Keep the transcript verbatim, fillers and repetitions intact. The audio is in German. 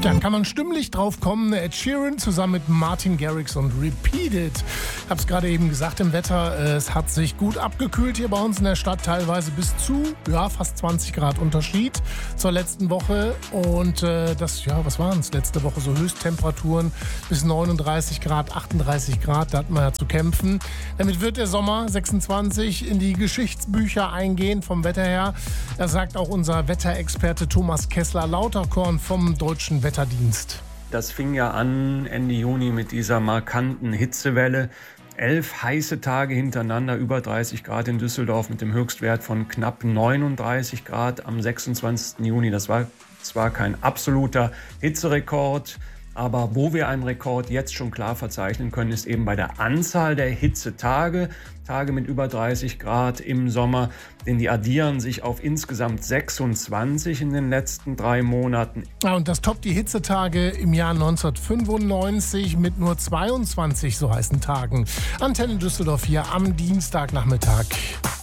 Dann kann man stimmlich drauf kommen. Ed Sheeran zusammen mit Martin Garrix und Repeat It. Ich habe es gerade eben gesagt im Wetter. Es hat sich gut abgekühlt hier bei uns in der Stadt. Teilweise bis zu ja, fast zwanzig Grad Unterschied zur letzten Woche. Und äh, das, ja, was waren es letzte Woche? So Höchsttemperaturen bis neununddreißig Grad, achtunddreißig Grad. Da hatten wir ja zu kämpfen. Damit wird der Sommer sechsundzwanzig in die Geschichtsbücher eingehen vom Wetter her. Das sagt auch unser Wetterexperte Thomas Kessler-Lauterkorn vom Deutschen Wetterdienst. Das fing ja an Ende Juni mit dieser markanten Hitzewelle. Elf heiße Tage hintereinander, über dreißig Grad in Düsseldorf mit dem Höchstwert von knapp neununddreißig Grad am sechsundzwanzigsten Juni. Das war zwar kein absoluter Hitzerekord, aber wo wir einen Rekord jetzt schon klar verzeichnen können, ist eben bei der Anzahl der Hitzetage. Tage mit über dreißig Grad im Sommer, denn die addieren sich auf insgesamt sechsundzwanzig in den letzten drei Monaten. Ja, und das toppt die Hitzetage im Jahr neunzehnhundertfünfundneunzig mit nur zweiundzwanzig so heißen Tagen. Antenne Düsseldorf hier am Dienstagnachmittag.